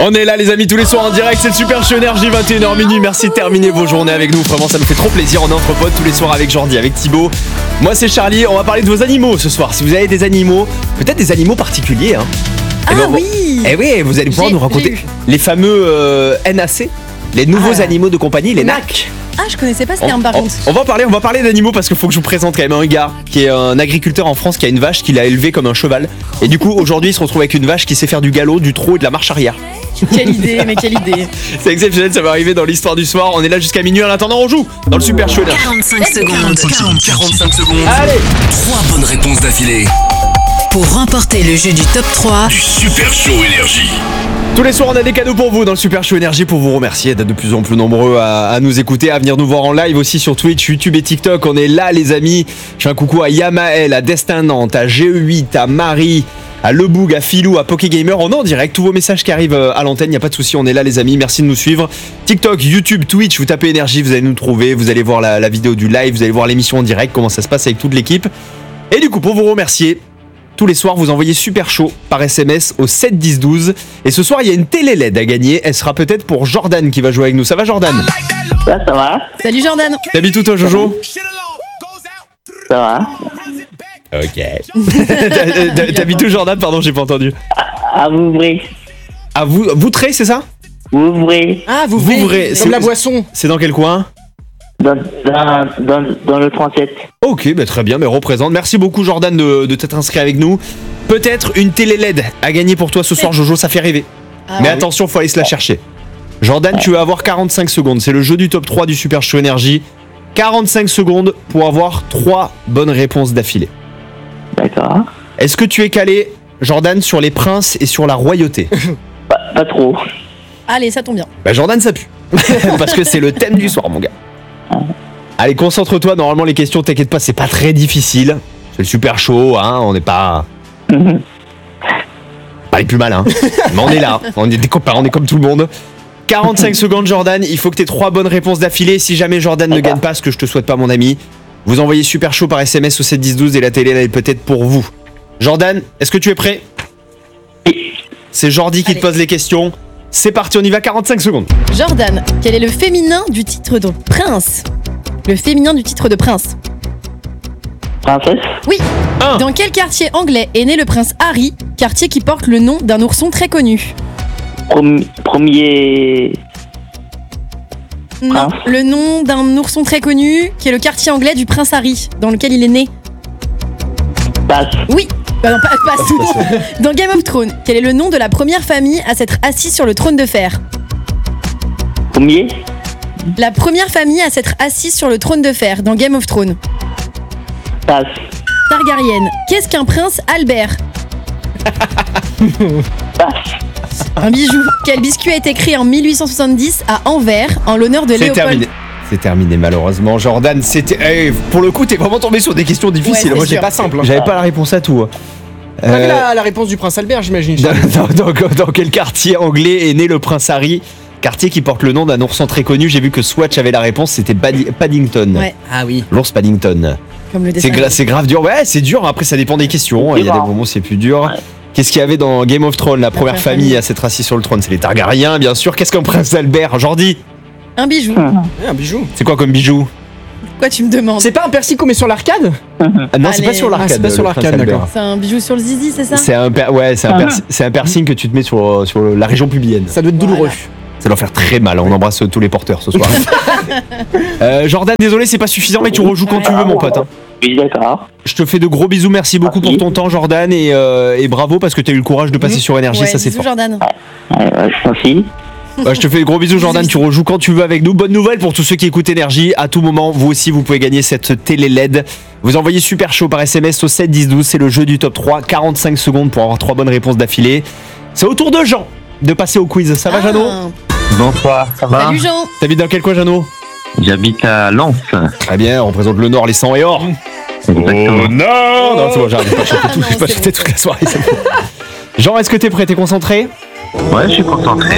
On est là les amis tous les soirs en direct, c'est le Super Show Énergie 21h minuit. Merci de terminer vos journées avec nous, vraiment ça nous fait trop plaisir. On est entre potes tous les soirs avec Jordi, avec Thibaut. Moi c'est Charlie, on va parler de vos animaux ce soir. Si vous avez des animaux, peut-être des animaux particuliers Oui. Eh oui, vous allez pouvoir nous raconter les fameux NAC, les nouveaux animaux de compagnie, les NAC. Ah, je connaissais pas ce terme par contre. On va parler d'animaux parce qu'il faut que je vous présente quand même un gars qui est un agriculteur en France qui a une vache qu'il a élevée comme un cheval. Et du coup, aujourd'hui, il se retrouve avec une vache qui sait faire du galop, du trot et de la marche arrière. Quelle idée, mais quelle idée. C'est exceptionnel, ça va arriver dans l'histoire du soir. On est là jusqu'à minuit. En attendant, on joue dans le Super Show. 45 secondes. 45 secondes. Allez, 3 bonnes réponses d'affilée. Pour remporter le jeu du top 3 Du Super Show Énergie. tous les soirs, on a des cadeaux pour vous dans le Super Show Énergie pour vous remercier d'être de plus en plus nombreux à nous écouter, à venir nous voir en live aussi sur Twitch, YouTube et TikTok. On est là, les amis. Je fais un coucou à Yamael, à Destin Nantes, à GE8, à Marie, à Leboug, à Philou, à Pokégamer. On est en direct. Tous vos messages qui arrivent à l'antenne, il n'y a pas de souci. On est là, les amis. Merci de nous suivre. TikTok, YouTube, Twitch, vous tapez Énergie, vous allez nous trouver. Vous allez voir la vidéo du live, vous allez voir l'émission en direct, comment ça se passe avec toute l'équipe. Et du coup, pour vous remercier, tous les soirs, vous envoyez Super Chaud par SMS au 7 10 12. Et ce soir, il y a une télé LED à gagner. Elle sera peut-être pour Jordan qui va jouer avec nous. Ça va, Jordan? Ouais, ça va, Salut Jordan. T'habites où, toi, Jojo? ça va. Ok. T'habites où, Jordan? Pardon, j'ai pas entendu. À Vouvray. Ah, Voutré, c'est ça? Vouvray. Ah, vous Vouvray, voulez c'est comme la boisson. C'est dans quel coin? Dans le 37. Ok, bah très bien, mais représente. Merci beaucoup, Jordan, de t'être inscrit avec nous. Peut-être une télé LED à gagner pour toi ce soir, Jojo, ça fait rêver. Mais attention, faut aller se la chercher. Jordan, tu vas avoir 45 secondes. C'est le jeu du top 3 du Super Show Énergie. 45 secondes pour avoir 3 bonnes réponses d'affilée. D'accord. Est-ce que tu es calé, Jordan, sur les princes et sur la royauté? Pas trop. Allez, ça tombe bien. Bah Jordan, ça pue. Parce que c'est le thème du soir, mon gars. Allez, concentre-toi. Normalement, les questions, t'inquiète pas, c'est pas très difficile. C'est le Super Show, hein. On n'est pas... pas les plus malins. Mais on est là. On est des copains, on est comme tout le monde. 45 secondes, Jordan. Il faut que t'aies 3 bonnes réponses d'affilée. Si jamais Jordan ne gagne pas, ce que je te souhaite pas, mon ami, vous envoyez Super Show par SMS au 7 10 12 et la télé, elle est peut-être pour vous. Jordan, est-ce que tu es prêt? C'est Jordi qui te pose les questions. C'est parti, on y va, 45 secondes. Jordan, quel est le féminin du titre de prince? Le féminin du titre de prince. Princesse. Oui. 1. Dans quel quartier anglais est né le prince Harry, quartier qui porte le nom d'un ourson très connu? Premier. Non, Prince. le nom d'un ourson très connu, qui est le quartier anglais du prince Harry, dans lequel il est né. Passe. Oui. Non, pas Dans Game of Thrones, quel est le nom de la première famille à s'être assise sur le trône de fer? Premier. La première famille à s'être assise sur le trône de fer dans Game of Thrones. Passe. Targaryen. Qu'est-ce qu'un prince Albert? Passe. Un bijou. Quel biscuit a été créé en 1870 à Anvers en l'honneur de C'est Léopold? terminé. C'est terminé, malheureusement. Jordan, c'était. Pour le coup, t'es vraiment tombé sur des questions difficiles. Ouais, Moi, c'est j'ai sûr. pas simple. J'avais pas la réponse à tout. Pas la réponse du prince Albert, j'imagine. Dans quel quartier anglais est né le prince Harry? Quartier qui porte le nom d'un ourson très connu. J'ai vu que Swatch avait la réponse, c'était Paddington. Ouais, Ah oui. L'ours Paddington. comme le dessin. C'est grave dur. Ouais, c'est dur. Après, ça dépend des questions. Il y a des moments où c'est plus dur. Qu'est-ce qu'il y avait dans Game of Thrones? La première famille à s'être assise sur le trône, c'est les Targaryens, bien sûr. Qu'est-ce qu'un prince Albert? Jordi, Un bijou. Ouais, un bijou. c'est quoi comme bijou? Pourquoi tu me demandes? C'est pas un persil qu'on met sur l'arcade? Ah non, c'est pas Allez. sur l'arcade. Ah, c'est pas sur le prince l'arcade, Albert. d'accord. C'est un bijou sur le zizi, c'est ça? C'est un piercing que tu te mets sur la région pubienne. Ça doit être douloureux. Ça doit faire très mal. On embrasse tous les porteurs ce soir. Jordan, désolé, c'est pas suffisant, mais tu rejoues quand tu veux, mon pote. Hein. Oui, d'accord. Je te fais de gros bisous. Merci beaucoup pour ton temps, Jordan, et bravo parce que tu as eu le courage de passer sur Énergie. Ouais, Ça, c'est bisous, fort. Jordan. Merci. Je te fais de gros bisous, Jordan. Tu rejoues quand tu veux avec nous. Bonne nouvelle pour tous ceux qui écoutent Énergie. À tout moment, vous aussi, vous pouvez gagner cette télé LED. Vous envoyez Super Chaud par SMS au 7 10 12. C'est le jeu du top 3. 45 secondes pour avoir 3 bonnes réponses d'affilée. C'est au tour de Jean de passer au quiz. Ça va, Jeannot? Bonsoir, ça va? Salut Jean. T'habites dans quel coin, Jeannot? J'habite à Lens. Très bien, on représente le Nord, les 100 et or. Exactement. Non, non, c'est bon, j'arrive pas à chanter, Ah non, je vais pas c'est chanter bon. toute la soirée. c'est bon. Jean, est-ce que t'es prêt? T'es concentré? Ouais, je suis concentré.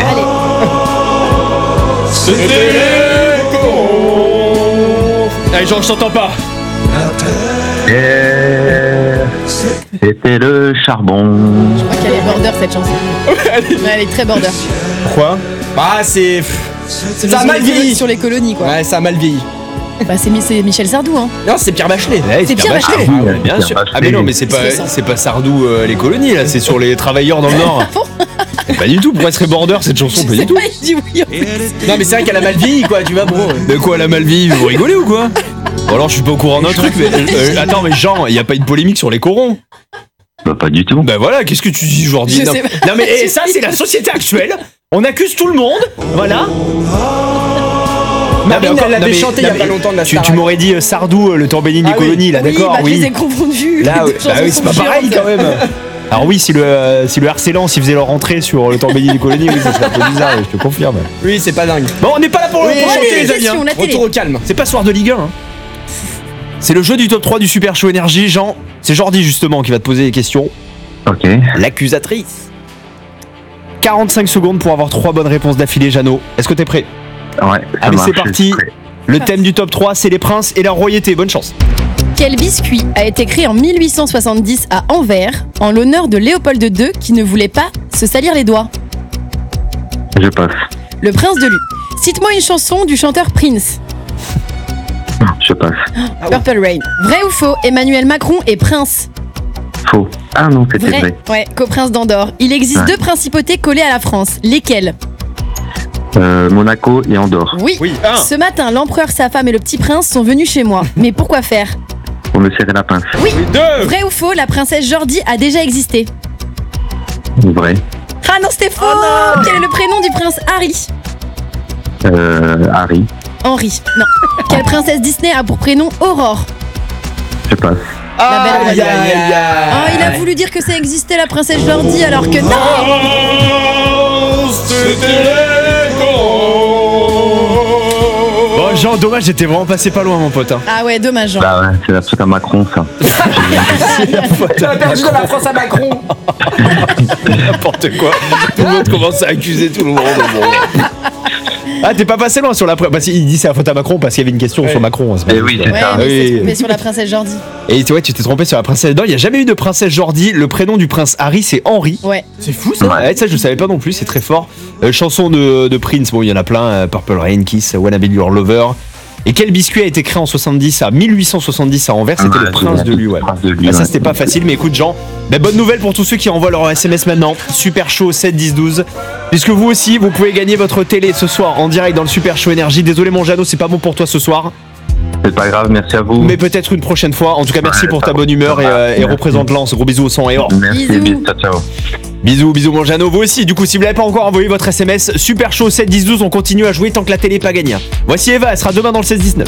Allez, Jean, je t'entends pas. Et C'était le charbon. Je crois qu'elle est border cette chanson. Ouais, elle est très border. Pourquoi? Bah, c'est. Ça a mal vieilli. Sur les colonies, quoi. Ouais, ça a mal vieilli. Bah, c'est Michel Sardou, hein. Non, c'est Pierre Bachelet. Ouais, C'est Pierre Bachelet. Ah ouais, bien Pierre sûr. Bachelet. Ah mais non, mais c'est pas Sardou les colonies là, c'est sur les travailleurs dans le Nord. Pas du tout. Pourquoi elle serait border cette chanson? Pas du C'est tout. pas il dit oui en plus. Non, mais c'est vrai qu'elle a mal vieilli, quoi, tu vois, bon. De quoi la Malvie? Vous rigolez ou quoi? Bon alors je suis pas au courant d'un truc, mais attends, mais Jean, y a pas une polémique sur les corons? Bah, pas du tout. Bah voilà, qu'est-ce que tu dis Jordi? Je Non, sais pas. non mais ça c'est la société actuelle. On accuse tout le monde, voilà. Marine, elle l'avait mais- chanté il y a non, pas mais longtemps de la Tu Starac. m'aurais dit Sardou, le temps béni des Ah oui. colonies, là, Oui, d'accord? bah, je les ai confondus. Là, Les bah deux chansons oui, c'est sont pas pareil différentes. quand même. Alors oui, si le harcelant s'ils faisaient leur entrée sur le temps béni des colonies, oui, ça serait un peu bizarre, je te confirme. Oui, c'est pas dingue. Bon, on n'est pas là pour Oui, pour allez, chanter les amis. question, hein. la télé. Retour au calme. C'est pas soir de Ligue 1. Hein. C'est le jeu du top 3 du Super Show Énergie, Jean. C'est Jordi justement qui va te poser les questions. Ok. L'accusatrice. 45 secondes pour avoir 3 bonnes réponses d'affilée, Jeannot. Est-ce que t'es prêt? Ouais, ça Allez, marche, c'est parti. je suis prêt. Le thème du top 3, c'est les princes et la royauté. Bonne chance. Quel biscuit a été créé en 1870 à Anvers en l'honneur de Léopold II qui ne voulait pas se salir les doigts? Je passe. Le prince de Lu. Cite-moi une chanson du chanteur Prince. Je passe. Purple Rain. Vrai ou faux? Emmanuel Macron est prince. Faux. Ah non, c'était vrai. Ouais, coprince d'Andorre. Il existe Ouais. 2 principautés collées à la France. Lesquelles? Monaco et Andorre. Oui. Oui, Ce matin, l'empereur, sa femme et le petit prince sont venus chez moi. Mais pourquoi faire? Pour me serrer la pince. Oui. 2. Vrai ou faux? La princesse Jordi a déjà existé. Vrai. Ah non, c'était faux. Quel est le prénom du prince Harry? Harry. Henri. Non. Quelle princesse Disney a pour prénom Aurore? Je passe. La belle Aïe, Aurore. aïe, aïe, Oh, il a voulu dire que ça existait la princesse Jordi alors que non. Bon, Jean, dommage, j'étais vraiment passé pas loin, mon pote. Hein. Ah ouais, dommage. Jean. Bah ouais, c'est la faute à Macron, ça. Tu as perdu de la France à Macron. N'importe quoi. Tout le monde commence à accuser tout le monde. Bon. Ah, t'es pas passé loin sur la. Parce qu'il dit c'est la faute à Macron parce qu'il y avait une question sur Macron. C'est pas Eh oui, juste. c'est Ouais, ça. mais Oui. c'est trompé sur la princesse Jordi. Et ouais, tu t'es trompé sur la princesse. Non, il n'y a jamais eu de princesse Jordi. Le prénom du prince Harry, c'est Henri. Ouais. C'est fou ça. Ouais, ça je savais pas non plus, c'est très fort. Chanson de Prince, bon il y en a plein, Purple Rain, Kiss, Wanna Be Your Lover. Et quel biscuit a été créé en 1870 à Anvers? C'était Ouais, le prince de Lu. Ouais. Prince de Lu, Ah, ça ouais. c'était pas facile, mais écoute Jean, bonne nouvelle pour tous ceux qui envoient leur SMS maintenant. Super Show 7 10 12. Puisque vous aussi, vous pouvez gagner votre télé ce soir en direct dans le Super Show Énergie. Désolé mon Jeannot, c'est pas bon pour toi ce soir, C'est pas grave, merci à vous. mais peut-être une prochaine fois. En tout cas, merci Ouais, pour ça ta va. bonne humeur et Merci. représente Lens. Gros bisous au sang et or. Merci, Bisous. bisous, ciao, ciao. Bisous mon Jeannot, vous aussi. Du coup, si vous l'avez pas encore envoyé votre SMS, Super Show 7 10 12, on continue à jouer tant que la télé est pas gagnée. Voici Eva, elle sera demain dans le 16 19.